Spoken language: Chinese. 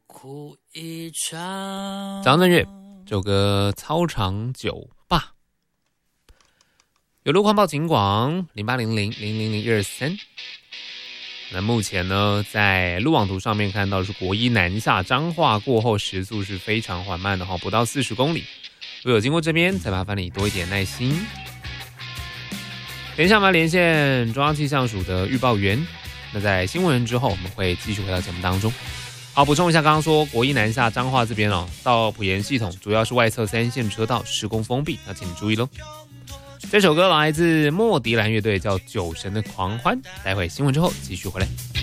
哭一场。 张震岳这首歌《操场酒吧》，有路况报警广0800000123。那目前呢，在路网图上面看到的是国一南下彰化过后时速是非常缓慢的哈，不到40公里。如果有经过这边，再麻烦你多一点耐心。等一下我们要连线中央气象署的预报员。那在新闻之后，我们会继续回到节目当中。好，补充一下，刚刚说国一南下彰化这边哦，到埔盐系统主要是外侧3线车道施工封闭，那请你注意喽。这首歌来自莫迪兰乐队，叫《酒神的狂欢》。待会新闻之后继续回来。